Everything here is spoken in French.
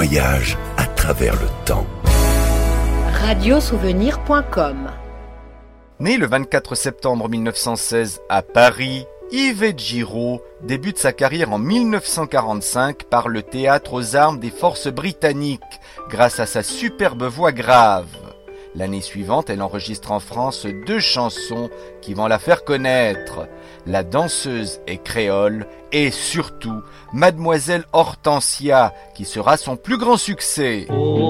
voyage à travers le temps. Radiosouvenir.com. Né le 24 septembre 1916 à Paris, Yvette Giraud débute sa carrière en 1945 par le théâtre aux armes des forces britanniques grâce à sa superbe voix grave. L'année suivante, elle enregistre en France 2 chansons qui vont la faire connaître. La danseuse est créole et surtout Mademoiselle Hortensia qui sera son plus grand succès.